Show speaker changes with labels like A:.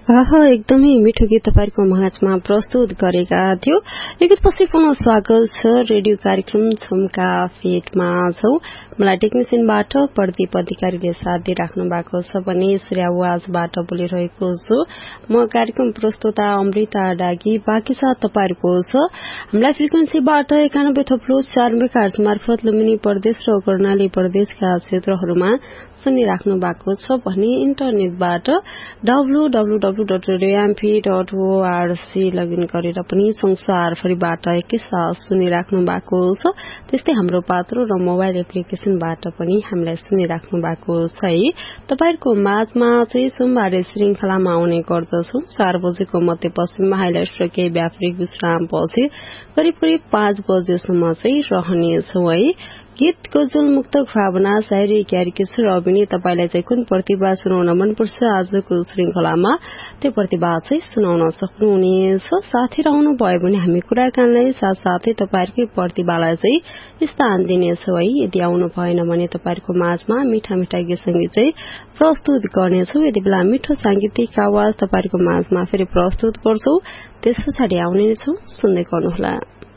A: एकदमै मिठो गीत तपाईको माझमा प्रस्तुत गरेका थियो। यो गीतपछि पुनः स्वागत छ रेडियो कार्यक्रम झुम्का फेटमा छौ। मलाई टेक्निसियनबाट प्रदीप अधिकारीले साथ दिइराख्नु भएको छ भने श्री आवाजबाट बोलिरहेको छु। म कार्यक्रम प्रस्तुता अमृता डागी। बाँकी साथ तपाईहरूको छ हामीलाई फ्रिक्वेन्सीबाट 91.4 मेगाहर्ज मार्फत लुम्बिनी प्रदेश र कर्णाली प्रदेशका क्षेत्रहरूमा सुनिराख्नु भएको छ भने इन्टरनेटबाट www.radiomp.org लगइन गरेर पनि संसारभरिबाट एकैसाथ सुनिराख्नु भएको छ। त्यस्तै हाम्रो पात्रो र मोबाइल एप्लिकेशनबाट पनि हामीलाई सुनिराख्नु भएको छ है। तपाईहरुको माझमा चाहिँ सोमबारे श्रृंखलामा आउने गर्दछौ। 4 बजेको मध्यपश्चिममा हाइलाइट र केही व्यापारिक विश्राम पछि करिब 5 बजेसम्म चाहिँ रहनेछौ है। गीत गजल मुक्तक भावना शायरी क्यारिकेचर अभिनय तपाईलाई चाहिँ कुन प्रतिभा सुनाउन मनपर्छ आजको श्रृंखलामा त्यो प्रतिभा चाहिँ सुनाउन सक्नुहुनेछ। साथी रहनु भयो भने हामी कुराकानीलाई साथसाथै तपाईहरुकै प्रतिभालाई चाहिँ स्थान दिनेछौ है। यदि आउनु भएन भने तपाईहरुको माझमा मिठा मिठा गीत संगीत चाहिँ प्रस्तुत गर्नेछौ। यदि बेला मिठो सांगीतिक आवाज तपाईहरुको माझमा फेरि प्रस्तुत गर्छौ। त्यसपछि आउने नै छौ। सुन्दै गर्नुहोला।